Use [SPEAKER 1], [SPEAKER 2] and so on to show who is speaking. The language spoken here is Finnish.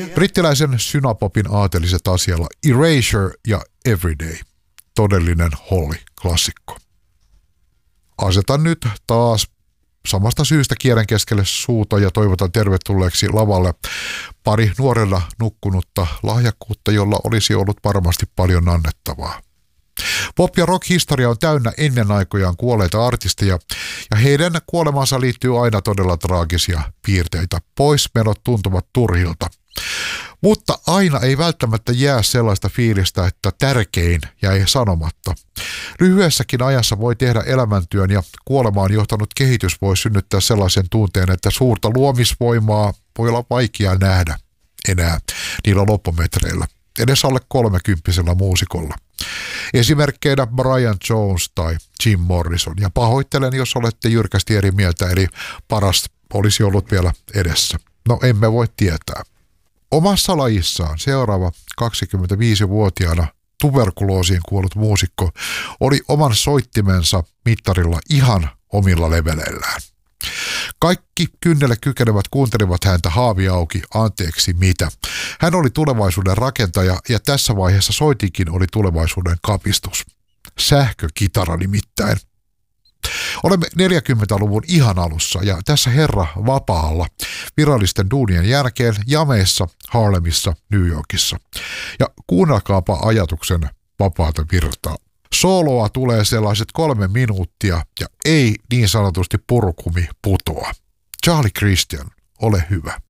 [SPEAKER 1] Brittiläisen synapopin aateliset asialla Erasure ja Everyday. Todellinen Holly-klassikko. Asetan nyt taas samasta syystä kielen keskelle suuta ja toivotan tervetulleeksi lavalle pari nuorella nukkunutta lahjakkuutta, jolla olisi ollut varmasti paljon annettavaa. Pop- ja rock-historia on täynnä ennen aikojaan kuolleita artisteja ja heidän kuolemansa liittyy aina todella traagisia piirteitä. Poismenot tuntuvat turhilta. Mutta aina ei välttämättä jää sellaista fiilistä, että tärkein jäi sanomatta. Lyhyessäkin ajassa voi tehdä elämäntyön ja kuolemaan johtanut kehitys voi synnyttää sellaisen tunteen, että suurta luomisvoimaa voi olla vaikea nähdä enää niillä loppumetreillä. Edes alle 30-vuotiaalla muusikolla. Esimerkkeinä Brian Jones tai Jim Morrison. Ja pahoittelen, jos olette jyrkästi eri mieltä, eli paras olisi ollut vielä edessä. No emme voi tietää. Omassa lajissaan seuraava 25-vuotiaana tuberkuloosiin kuollut muusikko oli oman soittimensa mittarilla ihan omilla leveleillään. Kaikki kynnelle kykenevät kuuntelivat häntä haavi auki, anteeksi mitä. Hän oli tulevaisuuden rakentaja ja tässä vaiheessa soitinkin oli tulevaisuuden kapistus. Sähkökitara nimittäin. Olemme 40-luvun ihan alussa ja tässä herra vapaalla virallisten duunien jälkeen jameissa, Harlemissa, New Yorkissa. Ja kuunnelkaapa ajatuksen vapaata virtaa. Sooloa tulee sellaiset 3 minuuttia ja ei niin sanotusti purkumi putoa. Charlie Christian, ole hyvä.